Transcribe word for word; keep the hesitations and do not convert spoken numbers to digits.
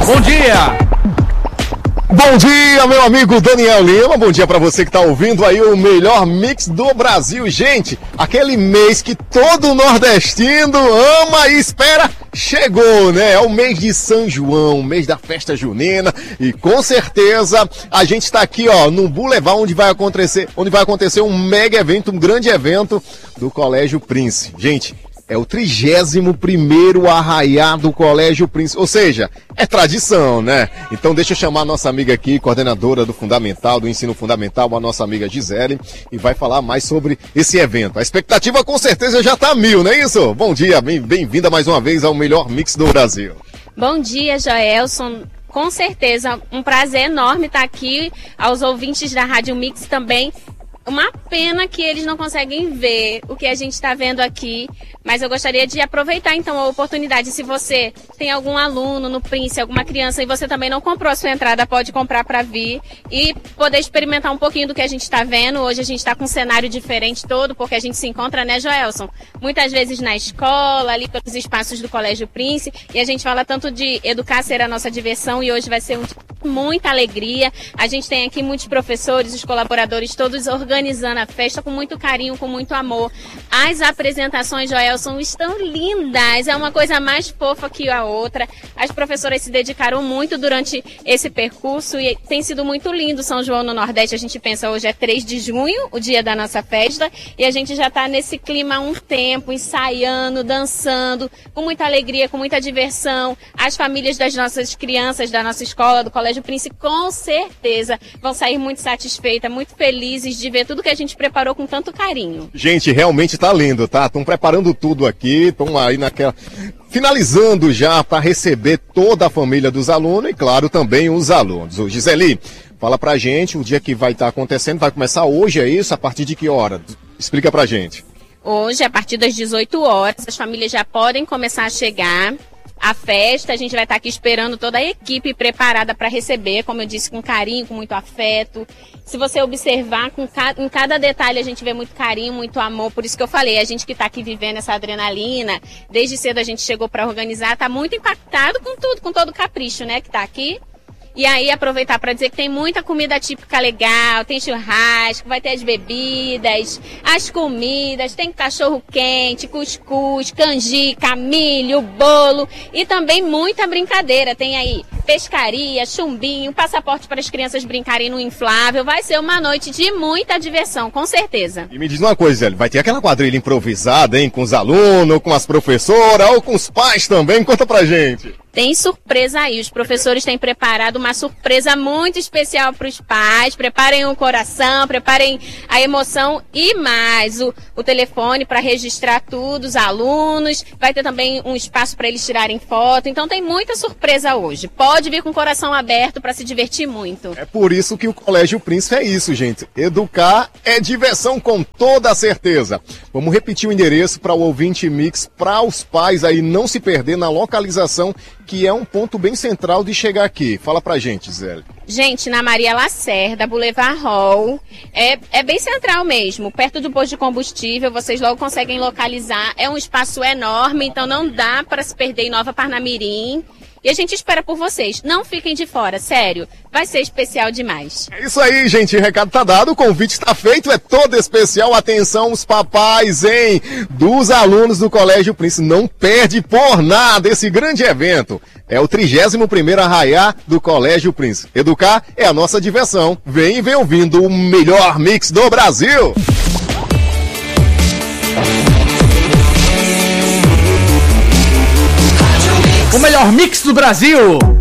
Bom dia! Bom dia, meu amigo Daniel Lima. Bom dia pra você que tá ouvindo aí o melhor mix do Brasil. Gente, aquele mês que todo nordestino ama e espera, chegou, né? É o mês de São João, mês da festa junina. E com certeza a gente tá aqui, ó, no Boulevard, onde vai acontecer, onde vai acontecer um mega evento, um grande evento do Colégio Prince. Gente, é o trigésimo primeiro arraiá do Colégio Prince, ou seja, é tradição, né? Então deixa eu chamar a nossa amiga aqui, coordenadora do Fundamental, do Ensino Fundamental, a nossa amiga Gisele, e vai falar mais sobre esse evento. A expectativa com certeza já tá mil, não é isso? Bom dia, bem-vinda mais uma vez ao melhor mix do Brasil. Bom dia, Joelson. Com certeza, um prazer enorme estar aqui, aos ouvintes da Rádio Mix também. Uma pena que eles não conseguem ver o que a gente está vendo aqui, mas eu gostaria de aproveitar então a oportunidade. Se você tem algum aluno no Prince, alguma criança, e você também não comprou a sua entrada, pode comprar para vir e poder experimentar um pouquinho do que a gente está vendo. Hoje a gente está com um cenário diferente todo, porque a gente se encontra, né, Joelson? Muitas vezes na escola, ali pelos espaços do Colégio Prince, e a gente fala tanto de educar ser a nossa diversão, e hoje vai ser um dia de muita alegria. A gente tem aqui muitos professores, os colaboradores todos organizados, organizando a festa com muito carinho, com muito amor. As apresentações, Joelson, estão lindas, é uma coisa mais fofa que a outra. As professoras se dedicaram muito durante esse percurso e tem sido muito lindo. São João no Nordeste, a gente pensa hoje é três de junho, o dia da nossa festa, e a gente já está nesse clima há um tempo, ensaiando, dançando, com muita alegria, com muita diversão. As famílias das nossas crianças, da nossa escola, do Colégio Prince, com certeza vão sair muito satisfeitas, muito felizes de ver tudo que a gente preparou com tanto carinho. Gente, realmente tá lindo, tá? Estão preparando tudo aqui, estão aí naquela... finalizando já para receber toda a família dos alunos e, claro, também os alunos. O Giseli, fala pra gente o dia que vai estar acontecendo, vai começar hoje, é isso? A partir de que hora? Explica pra gente. Hoje, a partir das dezoito horas, as famílias já podem começar a chegar. A festa, a gente vai estar aqui esperando toda a equipe preparada para receber, como eu disse, com carinho, com muito afeto. Se você observar, com ca... em cada detalhe a gente vê muito carinho, muito amor. Por isso que eu falei, a gente que está aqui vivendo essa adrenalina, desde cedo a gente chegou para organizar, está muito impactado com tudo, com todo o capricho, né, que está aqui. E aí aproveitar para dizer que tem muita comida típica legal, tem churrasco, vai ter as bebidas, as comidas, tem cachorro quente, cuscuz, canjica, milho, bolo e também muita brincadeira. Tem aí pescaria, chumbinho, passaporte para as crianças brincarem no inflável. Vai ser uma noite de muita diversão, com certeza. E me diz uma coisa, Zé, vai ter aquela quadrilha improvisada, hein? Com os alunos, com as professoras ou com os pais também? Conta pra gente. Tem surpresa aí, os professores têm preparado uma surpresa muito especial para os pais. Preparem o coração, preparem a emoção e mais o, o telefone para registrar tudo, os alunos. Vai ter também um espaço para eles tirarem foto, então tem muita surpresa hoje. Pode vir com o coração aberto para se divertir muito. É por isso que o Colégio Prince é isso, gente. Educar é diversão com toda a certeza. Vamos repetir o endereço para o ouvinte mix, para os pais aí não se perder na localização, que é um ponto bem central de chegar aqui. Fala pra gente, Zé. Gente, na Maria Lacerda, Boulevard Hall, é, é bem central mesmo, perto do posto de combustível, vocês logo conseguem localizar. É um espaço enorme, então não dá para se perder em Nova Parnamirim. E a gente espera por vocês. Não fiquem de fora, sério. Vai ser especial demais. É isso aí, gente. O recado tá dado, o convite está feito. É todo especial. Atenção, os papais, hein? Dos alunos do Colégio Prince. Não perde por nada esse grande evento. É o trigésimo primeiro arraiá do Colégio Prince. Educar é a nossa diversão. Vem e vem ouvindo o melhor mix do Brasil. O melhor mix do Brasil.